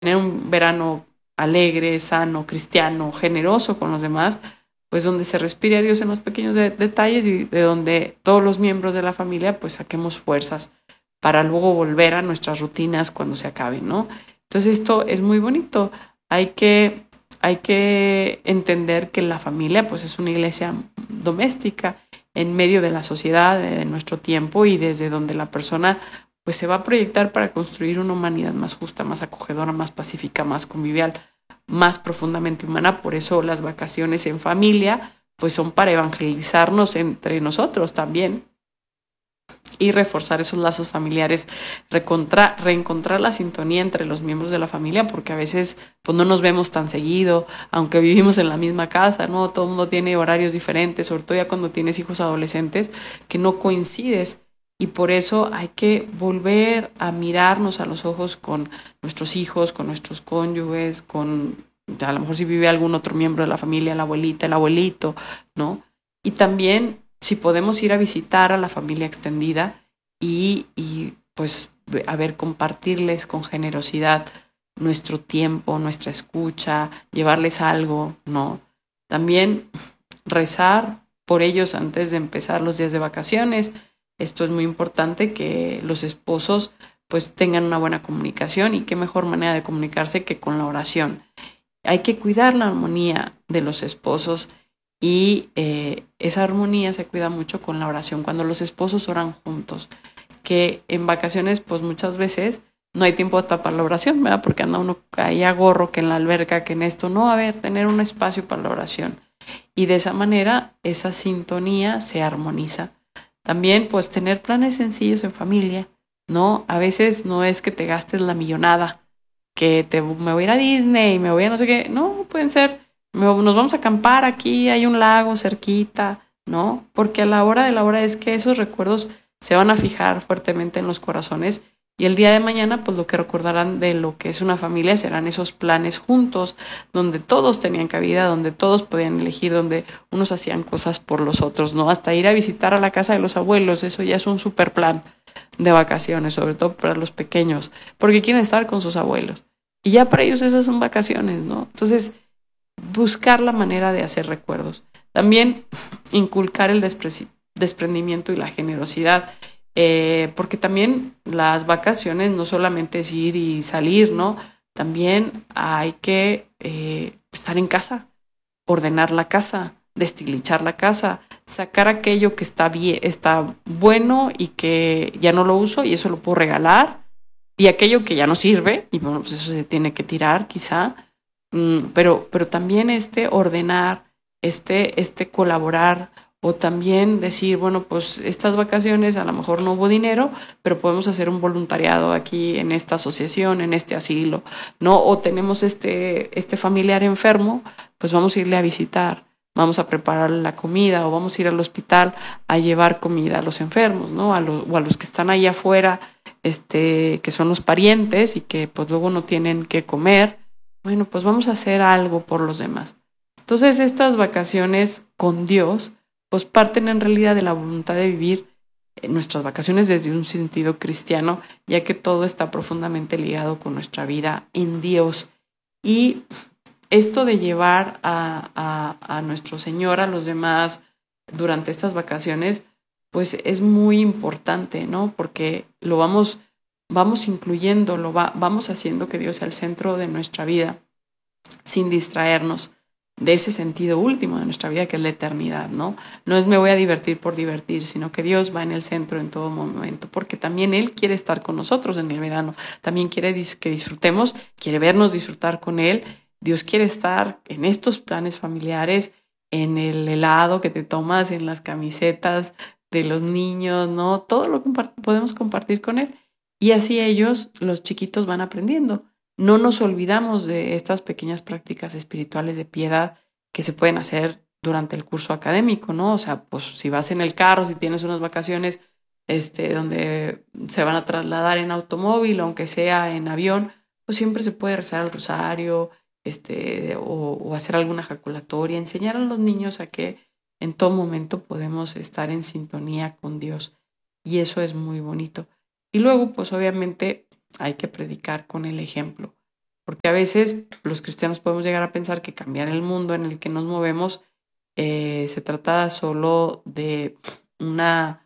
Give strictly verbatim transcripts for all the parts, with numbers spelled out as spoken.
tener un verano alegre, sano, cristiano, generoso con los demás, pues donde se respire a Dios en los pequeños de- detalles y de donde todos los miembros de la familia pues saquemos fuerzas para luego volver a nuestras rutinas cuando se acaben, ¿no? Entonces esto es muy bonito. Hay que, hay que entender que la familia pues es una iglesia doméstica en medio de la sociedad, de nuestro tiempo y desde donde la persona pues se va a proyectar para construir una humanidad más justa, más acogedora, más pacífica, más convivial, más profundamente humana. Por eso las vacaciones en familia pues son para evangelizarnos entre nosotros también y reforzar esos lazos familiares, recontra, reencontrar la sintonía entre los miembros de la familia, porque a veces pues, no nos vemos tan seguido, aunque vivimos en la misma casa, ¿no? Todo el mundo tiene horarios diferentes, sobre todo ya cuando tienes hijos adolescentes, que no coincides. Y por eso hay que volver a mirarnos a los ojos con nuestros hijos, con nuestros cónyuges, con a lo mejor si vive algún otro miembro de la familia, la abuelita, el abuelito, ¿no? Y también si podemos ir a visitar a la familia extendida y, y pues a ver, compartirles con generosidad nuestro tiempo, nuestra escucha, llevarles algo, ¿no? También rezar por ellos antes de empezar los días de vacaciones. Esto es muy importante que los esposos pues tengan una buena comunicación y qué mejor manera de comunicarse que con la oración. Hay que cuidar la armonía de los esposos y eh, esa armonía se cuida mucho con la oración, cuando los esposos oran juntos, que en vacaciones pues muchas veces no hay tiempo de tapar la oración, ¿verdad? Porque anda uno ahí a gorro, que en la alberca, que en esto, no, a ver, tener un espacio para la oración. Y de esa manera esa sintonía se armoniza. También pues tener planes sencillos en familia, ¿no? A veces no es que te gastes la millonada, que te, me voy a ir a Disney, me voy a no sé qué, no, pueden ser, me, nos vamos a acampar aquí, hay un lago cerquita, ¿no? Porque a la hora de la hora es que esos recuerdos se van a fijar fuertemente en los corazones y el día de mañana, pues lo que recordarán de lo que es una familia serán esos planes juntos, donde todos tenían cabida, donde todos podían elegir, donde unos hacían cosas por los otros, ¿no? Hasta ir a visitar a la casa de los abuelos, eso ya es un super plan de vacaciones, sobre todo para los pequeños, porque quieren estar con sus abuelos. Y ya para ellos esas son vacaciones, ¿no? Entonces, buscar la manera de hacer recuerdos. También inculcar el despre- desprendimiento y la generosidad, eh, porque también las vacaciones no solamente es ir y salir, ¿no? También hay que eh, estar en casa, ordenar la casa, destilichar la casa, sacar aquello que está bien, está bueno y que ya no lo uso y eso lo puedo regalar, y aquello que ya no sirve, y bueno, pues eso se tiene que tirar quizá, mm, pero, pero también este ordenar, este, este colaborar, o también decir, bueno, pues estas vacaciones a lo mejor no hubo dinero, pero podemos hacer un voluntariado aquí en esta asociación, en este asilo, ¿no? O tenemos este, este familiar enfermo, pues vamos a irle a visitar, vamos a preparar la comida o vamos a ir al hospital a llevar comida a los enfermos, ¿no? A lo, o a los que están ahí afuera, este, que son los parientes y que pues luego no tienen que comer. Bueno, pues vamos a hacer algo por los demás. Entonces estas vacaciones con Dios pues parten en realidad de la voluntad de vivir nuestras vacaciones desde un sentido cristiano, ya que todo está profundamente ligado con nuestra vida en Dios. Y esto de llevar a, a, a nuestro Señor a los demás durante estas vacaciones, pues es muy importante, ¿no? Porque lo vamos, vamos incluyendo, lo va, vamos haciendo que Dios sea el centro de nuestra vida, sin distraernos de ese sentido último de nuestra vida, que es la eternidad, ¿no? No es me voy a divertir por divertir, sino que Dios va en el centro en todo momento, porque también Él quiere estar con nosotros en el verano, también quiere que disfrutemos, quiere vernos disfrutar con Él. Dios quiere estar en estos planes familiares, en el helado que te tomas, en las camisetas de los niños, ¿no? Todo lo que podemos compartir con Él. Y así ellos, los chiquitos, van aprendiendo. No nos olvidamos de estas pequeñas prácticas espirituales de piedad que se pueden hacer durante el curso académico, ¿no? O sea, pues si vas en el carro, si tienes unas vacaciones este, donde se van a trasladar en automóvil, aunque sea en avión, pues siempre se puede rezar el rosario, este, o, o hacer alguna jaculatoria, enseñar a los niños a que en todo momento podemos estar en sintonía con Dios. Y eso es muy bonito. Y luego, pues obviamente hay que predicar con el ejemplo. Porque a veces los cristianos podemos llegar a pensar que cambiar el mundo en el que nos movemos eh, se trata solo de una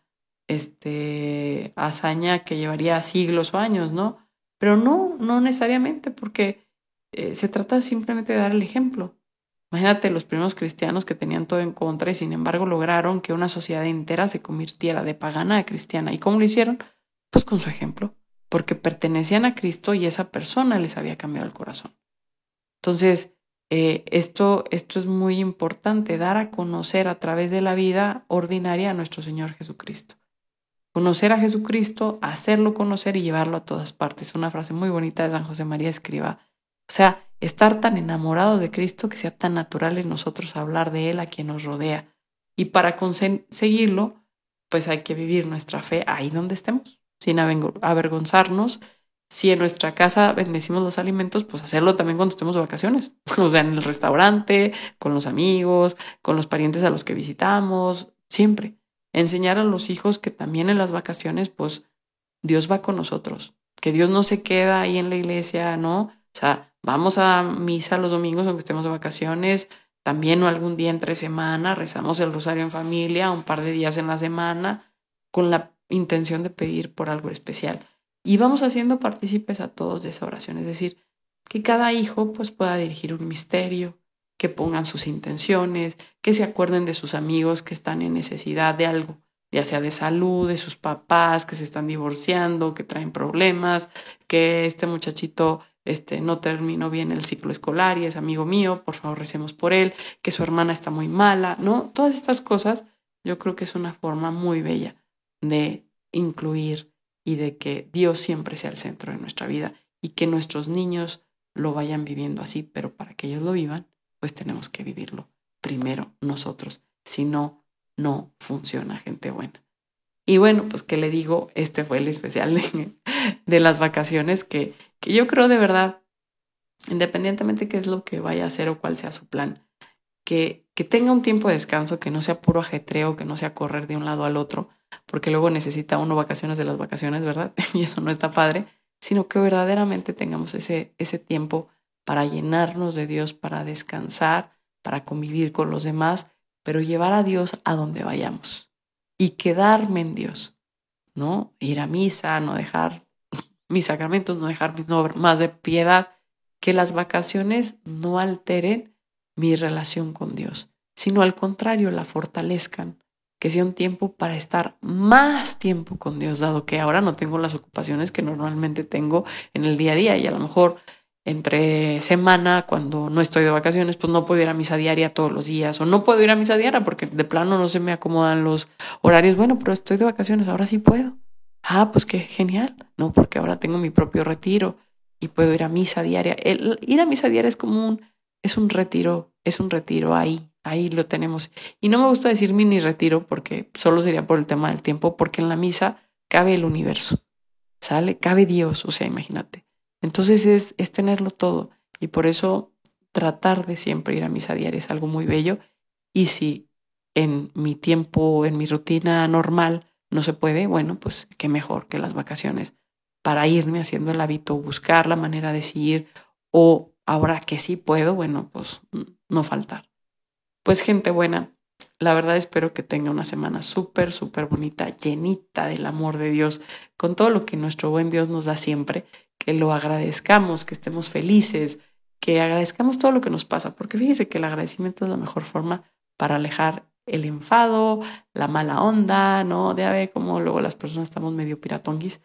este, hazaña que llevaría siglos o años, ¿no? Pero no, no necesariamente, porque eh, se trata simplemente de dar el ejemplo. Imagínate los primeros cristianos que tenían todo en contra y sin embargo lograron que una sociedad entera se convirtiera de pagana a cristiana. ¿Y cómo lo hicieron? Pues con su ejemplo, porque pertenecían a Cristo y esa persona les había cambiado el corazón. Entonces, eh, esto, esto es muy importante, dar a conocer a través de la vida ordinaria a nuestro Señor Jesucristo. Conocer a Jesucristo, hacerlo conocer y llevarlo a todas partes. Una frase muy bonita de San José María Escrivá. O sea, estar tan enamorados de Cristo que sea tan natural en nosotros hablar de Él a quien nos rodea. Y para conseguirlo, pues hay que vivir nuestra fe ahí donde estemos, sin avergonzarnos. Si en nuestra casa bendecimos los alimentos, pues hacerlo también cuando estemos de vacaciones. O sea, en el restaurante, con los amigos, con los parientes a los que visitamos, siempre. Enseñar a los hijos que también en las vacaciones, pues Dios va con nosotros. Que Dios no se queda ahí en la iglesia, ¿no? O sea, vamos a misa los domingos aunque estemos de vacaciones, también o algún día entre semana, rezamos el rosario en familia, un par de días en la semana, con la intención de pedir por algo especial. Y vamos haciendo partícipes a todos de esa oración, es decir, que cada hijo pues pueda dirigir un misterio, que pongan sus intenciones, que se acuerden de sus amigos que están en necesidad de algo, ya sea de salud, de sus papás que se están divorciando, que traen problemas, que este muchachito este, no terminó bien el ciclo escolar y es amigo mío, por favor recemos por él, que su hermana está muy mala, ¿no? Todas estas cosas yo creo que es una forma muy bella de incluir y de que Dios siempre sea el centro de nuestra vida y que nuestros niños lo vayan viviendo así, pero para que ellos lo vivan, pues tenemos que vivirlo primero nosotros, si no, no funciona, gente buena. Y bueno, pues qué le digo, este fue el especial de, de las vacaciones que, que yo creo de verdad, independientemente qué es lo que vaya a hacer o cuál sea su plan, que, que tenga un tiempo de descanso, que no sea puro ajetreo, que no sea correr de un lado al otro, porque luego necesita uno vacaciones de las vacaciones, ¿verdad? Y eso no está padre, sino que verdaderamente tengamos ese, ese tiempo para llenarnos de Dios, para descansar, para convivir con los demás, pero llevar a Dios a donde vayamos y quedarme en Dios, ¿no? Ir a misa, no dejar mis sacramentos, no dejar mis normas de piedad, que las vacaciones no alteren mi relación con Dios, sino al contrario, la fortalezcan, que sea un tiempo para estar más tiempo con Dios, dado que ahora no tengo las ocupaciones que normalmente tengo en el día a día y a lo mejor entre semana, cuando no estoy de vacaciones, pues no puedo ir a misa diaria todos los días o no puedo ir a misa diaria porque de plano no se me acomodan los horarios. Bueno, pero estoy de vacaciones, ahora sí puedo. Ah, pues qué genial, ¿no? Porque ahora tengo mi propio retiro y puedo ir a misa diaria. El ir a misa diaria es como un, es un retiro, es un retiro ahí, ahí lo tenemos. Y no me gusta decir mini retiro porque solo sería por el tema del tiempo, porque en la misa cabe el universo, ¿sale? Cabe Dios, o sea, imagínate. Entonces es, es tenerlo todo y por eso tratar de siempre ir a misa diaria es algo muy bello. Y si en mi tiempo, en mi rutina normal no se puede, bueno, pues qué mejor que las vacaciones para irme haciendo el hábito, buscar la manera de seguir o ahora que sí puedo, bueno, pues no faltar. Pues gente buena, la verdad espero que tenga una semana súper, súper bonita, llenita del amor de Dios, con todo lo que nuestro buen Dios nos da siempre, que lo agradezcamos, que estemos felices, que agradezcamos todo lo que nos pasa, porque fíjese que el agradecimiento es la mejor forma para alejar el enfado, la mala onda, ¿no? Ya ve cómo luego las personas estamos medio piratonguis,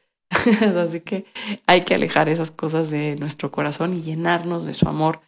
así que hay que alejar esas cosas de nuestro corazón y llenarnos de su amor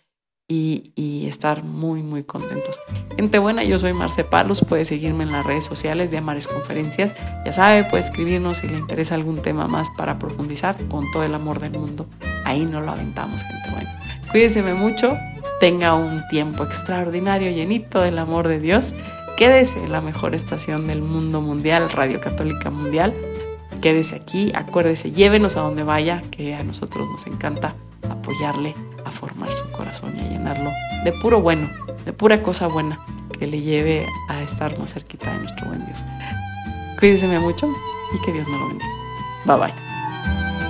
y, y estar muy, muy contentos. Gente buena, yo soy Marce Palos, puede seguirme en las redes sociales de Amares Conferencias, ya sabe, puede escribirnos si le interesa algún tema más para profundizar con todo el amor del mundo. Ahí no lo aventamos, gente buena. Cuídense mucho, tenga un tiempo extraordinario, llenito del amor de Dios. Quédese en la mejor estación del mundo mundial, Radio Católica Mundial. Quédese aquí, acuérdese, llévenos a donde vaya, que a nosotros nos encanta apoyarle a formar su corazón y a llenarlo de puro bueno, de pura cosa buena que le lleve a estar más cerquita de nuestro buen Dios. Cuídense mucho y que Dios me lo bendiga. Bye bye.